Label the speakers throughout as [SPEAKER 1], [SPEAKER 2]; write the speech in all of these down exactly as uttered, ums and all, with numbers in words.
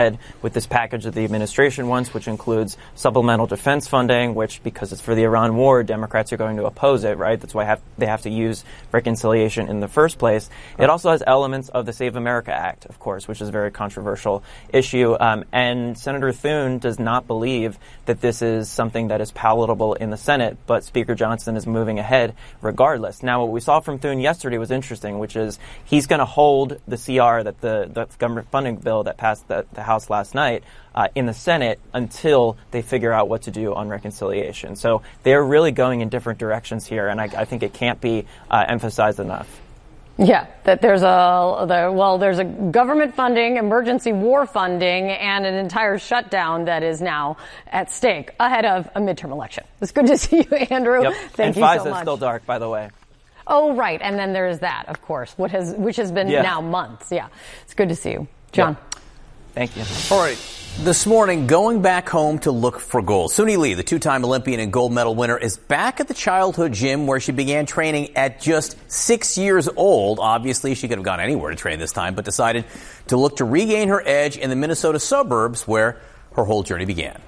[SPEAKER 1] with this package that the administration wants, which includes supplemental defense funding, which, because it's for the Iran war, Democrats are going to oppose it, right? That's why have, they have to use reconciliation in the first place. It also has elements of the Save America Act, of course, which is a very controversial issue. Um, and Senator Thune does not believe that this is something that is palatable in the Senate, but Speaker Johnson is moving ahead regardless. Now, what we saw from Thune yesterday was interesting, which is he's going to hold the C R, that the, the government funding bill that passed the, the House last night, uh, in the Senate until they figure out what to do on reconciliation. So they're really going in different directions here, and I, I think it can't be uh, emphasized enough.
[SPEAKER 2] Yeah, that there's a, there, well, there's a government funding, emergency war funding, and an entire shutdown that is now at stake ahead of a midterm election. It's good to see you, Andrew.
[SPEAKER 1] Yep.
[SPEAKER 2] Thank
[SPEAKER 1] and
[SPEAKER 2] you
[SPEAKER 1] FISA
[SPEAKER 2] so much.
[SPEAKER 1] Is still dark, by the way.
[SPEAKER 2] Oh, right. And then there's that, of course, what has, which has been
[SPEAKER 1] yeah.
[SPEAKER 2] now months. Yeah, it's good to see you. John.
[SPEAKER 1] Yep. Thank you.
[SPEAKER 3] All right. This morning, going back home to look for gold. Suni Lee, the two-time Olympian and gold medal winner, is back at the childhood gym where she began training at just six years old. Obviously, she could have gone anywhere to train this time, but decided to look to regain her edge in the Minnesota suburbs where her whole journey began.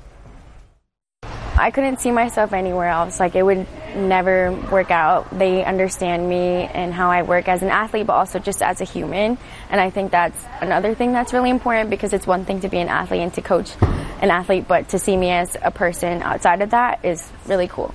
[SPEAKER 4] I couldn't see myself anywhere else. Like, it would never work out. They understand me and how I work as an athlete, but also just as a human. And I think that's another thing that's really important, because it's one thing to be an athlete and to coach an athlete, but to see me as a person outside of that is really cool.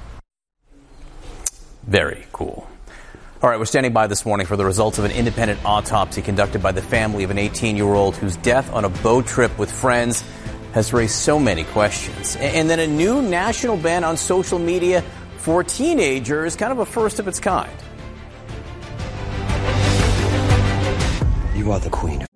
[SPEAKER 3] Very cool. All right, we're standing by this morning for the results of an independent autopsy conducted by the family of an eighteen-year-old whose death on a boat trip with friends has raised so many questions. And then a new national ban on social media for teenagers, kind of a first of its kind.
[SPEAKER 5] You are the queen.